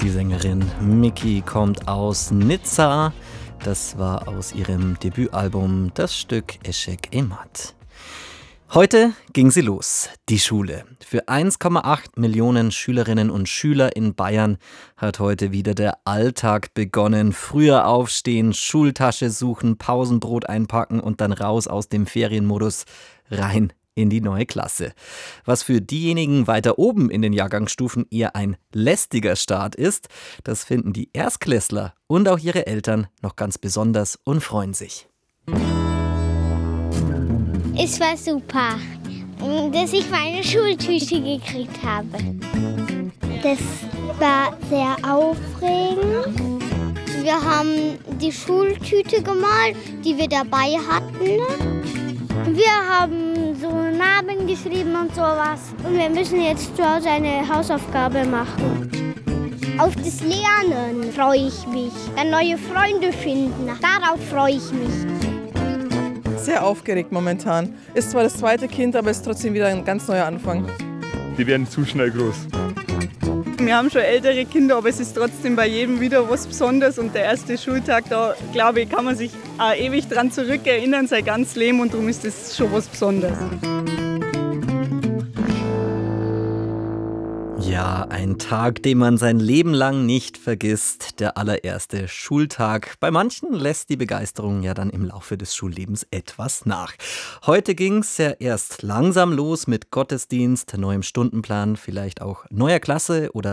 Die Sängerin Miki kommt aus Nizza. Das war aus ihrem Debütalbum das Stück Eşek Emat. Heute ging sie los, die Schule. Für 1,8 Millionen Schülerinnen und Schüler in Bayern hat heute wieder der Alltag begonnen. Früher aufstehen, Schultasche suchen, Pausenbrot einpacken und dann raus aus dem Ferienmodus rein in die neue Klasse. Was für diejenigen weiter oben in den Jahrgangsstufen eher ein lästiger Start ist, das finden die Erstklässler und auch ihre Eltern noch ganz besonders und freuen sich. Es war super, dass ich meine Schultüte gekriegt habe. Das war sehr aufregend. Wir haben die Schultüte gemalt, die wir dabei hatten. Wir haben so Namen geschrieben und sowas. Und wir müssen jetzt zu Hause eine Hausaufgabe machen. Auf das Lernen freue ich mich. Dann neue Freunde finden, darauf freue ich mich. Sehr aufgeregt momentan. Ist zwar das zweite Kind, aber ist trotzdem wieder ein ganz neuer Anfang. Die werden zu schnell groß. Wir haben schon ältere Kinder, aber es ist trotzdem bei jedem wieder was Besonderes. Und der erste Schultag, da glaube ich, kann man sich auch ewig dran zurückerinnern, sein ganzes Leben. Und darum ist das schon was Besonderes. Ja, ein Tag, den man sein Leben lang nicht vergisst, der allererste Schultag. Bei manchen lässt die Begeisterung ja dann im Laufe des Schullebens etwas nach. Heute ging es ja erst langsam los mit Gottesdienst, neuem Stundenplan, vielleicht auch neuer Klasse oder